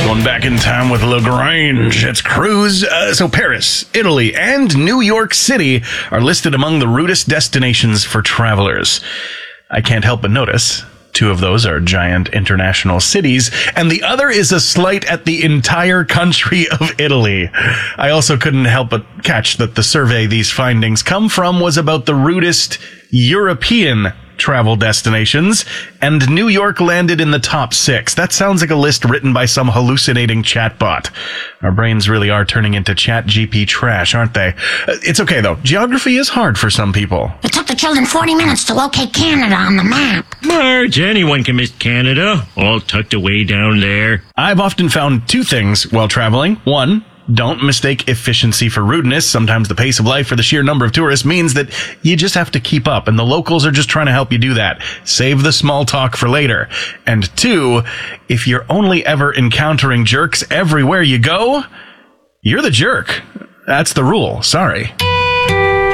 Going back in time with Lagrange. It's Cruise. So Paris, Italy, and New York City are listed among the rudest destinations for travelers. I can't help but notice 2 of those are giant international cities, and the other is a slight at the entire country of Italy. I also couldn't help but catch that the survey these findings come from was about the rudest European travel destinations, and New York landed in the top 6. That sounds like a list written by some hallucinating chatbot. Our brains really are turning into ChatGPT trash, aren't they? It's okay, though. Geography is hard for some people. It took the children 40 minutes to locate Canada on the map. Marge, anyone can miss Canada, all tucked away down there. I've often found 2 things while traveling. 1, don't mistake efficiency for rudeness. Sometimes the pace of life or the sheer number of tourists means that you just have to keep up, and the locals are just trying to help you do that. Save the small talk for later. And 2, if you're only ever encountering jerks everywhere you go, you're the jerk. That's the rule. Sorry.